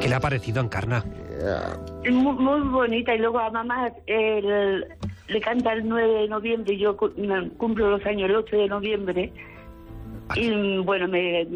¿Qué le ha parecido Encarna? Muy bonita. Y luego a mamá le canta el 9 de noviembre. Yo cumplo los años el 8 de noviembre. Y bueno, me